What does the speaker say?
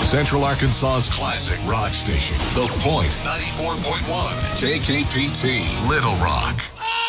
Central Arkansas's classic rock station. The Point 94.1 KKPT Little Rock.